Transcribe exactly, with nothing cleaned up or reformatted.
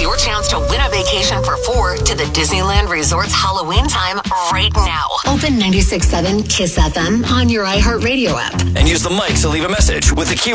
your chance to win a vacation for four to the Disneyland Resort's Halloween time right now. Open ninety-six point seven KISS F M on your iHeartRadio app. And use the mic to leave a message with the keyword